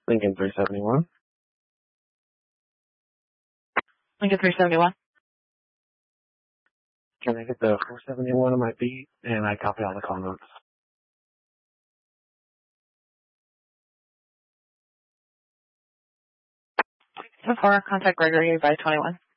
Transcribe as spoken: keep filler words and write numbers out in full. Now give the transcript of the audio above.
Lincoln three seventy-one. Lincoln three seventy-one. Can I get the four seventy-one on my beat? And I copy all the call notes. ten four, contact Gregory by twenty-one.